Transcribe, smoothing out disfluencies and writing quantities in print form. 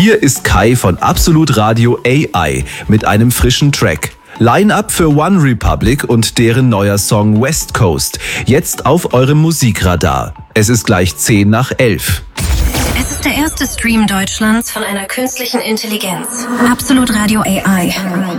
Hier ist Kai von Absolut Radio AI mit einem frischen Track. Line-Up für One Republic und deren neuer Song West Coast. Jetzt auf eurem Musikradar. Es ist gleich 10 nach 11. Es ist der erste Stream Deutschlands von einer künstlichen Intelligenz. Absolut Radio AI.